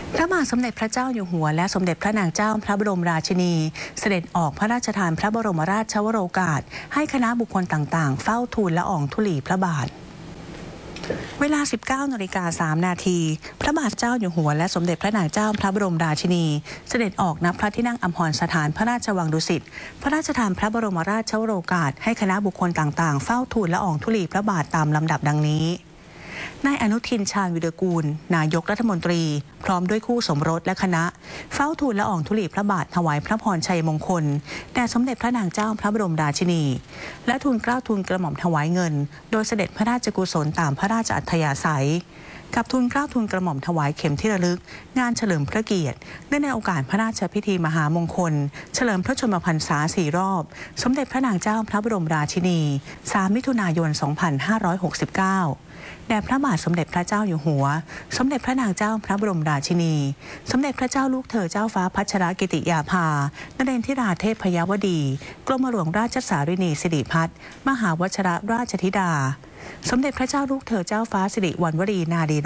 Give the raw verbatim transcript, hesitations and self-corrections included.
พระบาทสมเด็จพระเจ้าอยู่หัวและสมเด็จพระนางเจ้าพระบรมราชินีเสด็จออกพระราชทานพระบรมราชวโรกาสให้คณะบุคคลต่างๆเฝ้าทูลละอองธุลีพระบาทเวลา สิบเก้านาฬิกาสามนาทีพระบาทเจ้าอยู่หัวและสมเด็จพระนางเจ้าพระบรมราชินีเสด็จออกณพระที่นั่งอัมพรสถานพระราชวังดุสิตพระราชทานพระบรมราชวโรกาสให้คณะบุคคลต่างๆเฝ้าทูลละอองธุลีพระบาทตามลำดับดังนี้นายอนุทินชาญวิรากูลนายกรัฐมนตรีพร้อมด้วยคู่สมรสและคณะเฝ้าทูลละอองธุลีพระบาทถวายพระพรชัยมงคลแด่สมเด็จพระนางเจ้าพระบรมราชินีและทูลเกล้าทูลกระหม่อมถวายเงินโดยเสด็จพระราชกุศลตามพระราชอัธยาศัยกับทูลเกล้าทูลกระหม่อมถวายเข็มที่ระลึกงานเฉลิมพระเกียรติเนื่องในโอกาสพระราชพิธีมหามงคลเฉลิมพระชนมพรรษาสี่รอบสมเด็จพระนางเจ้าพระบรมราชินีสามมิถุนายนสองพันห้าร้อยหกสิบเก้าแด่พระบาทสมเด็จพระเจ้าอยู่หัวสมเด็จพระนางเจ้าพระบรมราชินีสมเด็จพระเจ้าลูกเธอเจ้าฟ้าพัชรกิติยาภานเรนทิราเทพพยวดีกรมหลวงราชสารินีสิริพัฒน์มหาวชรราชธิดาสมเด็จพระเจ้าลูกเธอเจ้าฟ้าสิริวัณวรีนารี